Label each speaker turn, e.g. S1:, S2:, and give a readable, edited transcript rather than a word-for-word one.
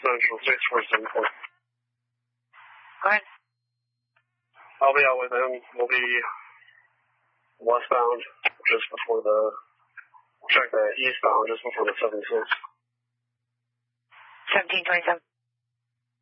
S1: Central, 647.
S2: Go ahead.
S1: I'll be out with him. We'll be westbound just before the, check the eastbound just before the 76.
S2: 1727.